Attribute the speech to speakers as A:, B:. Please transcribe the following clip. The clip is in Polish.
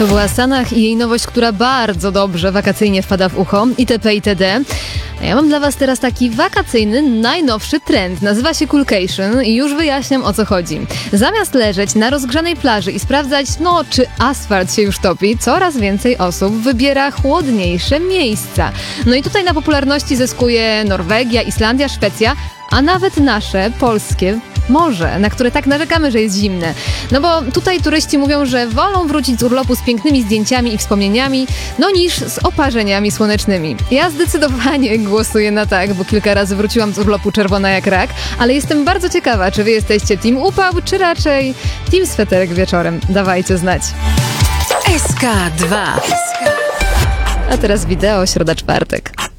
A: To była Sanach i jej nowość, która bardzo dobrze wakacyjnie wpada w ucho, itp. itd. A ja mam dla was teraz taki wakacyjny, najnowszy trend. Nazywa się Coolcation i już wyjaśniam, o co chodzi. Zamiast leżeć na rozgrzanej plaży i sprawdzać, czy asfalt się już topi, coraz więcej osób wybiera chłodniejsze miejsca. No i tutaj na popularności zyskuje Norwegia, Islandia, Szwecja, a nawet nasze, polskie morze, na które tak narzekamy, że jest zimne. No bo tutaj turyści mówią, że wolą wrócić z urlopu z pięknymi zdjęciami i wspomnieniami, niż z oparzeniami słonecznymi. Ja zdecydowanie głosuję na tak, bo kilka razy wróciłam z urlopu czerwona jak rak, ale jestem bardzo ciekawa, czy wy jesteście team upał, czy raczej team sweterek wieczorem. Dawajcie znać.
B: SK2.
A: A teraz wideo, środa, czwartek.